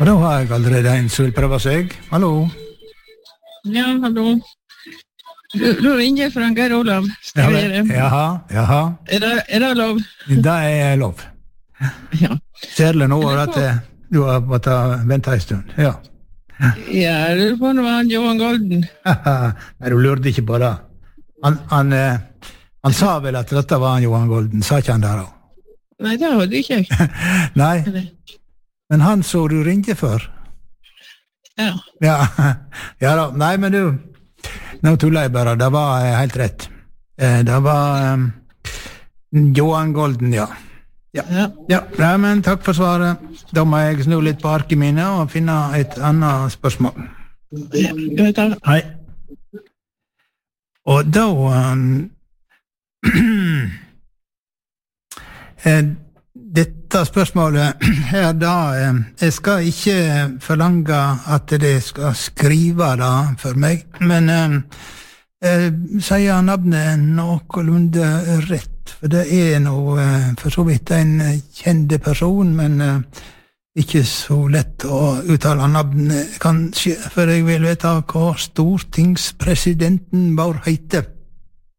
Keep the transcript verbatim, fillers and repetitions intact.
Og da har jeg allerede en som vil prøve seg. Hallo? Ja, hallo. Du, du ringer fra Geir Olav. Ja, jaha, jaha. Er det, er det lov? Det er lov. Ja. Særlig nå at du har måttet vente en stund. Ja. Ja, du får nå han Johan Golden. Nei, du lurte ikke på det. Han, han, han sa vel at dette var han Johan Golden, sa ikke han der også? Nei, det hadde ikke jeg. Nei, men han så du ringte før. Ja. Ja, ja da. Nei, men du, nå tuller jeg bare, det var helt rett. Det var um, Johan Golden, ja. Ja. Ja. Ja. Ja, men takk for svaret. Da må jeg snu litt på arket mine og finne et annet spørsmål. Ja, greit da. Hei. Og da um, dette spørsmålet her da, jeg skal ikke forlange at det skal skrive det for meg, men eh, sier navnet noenlunde rett, for det er noe for så vidt en kjende person, men eh, ikke så lett å uttale navnet kanskje, for jeg vil vite hva stortingspresidenten vår heter.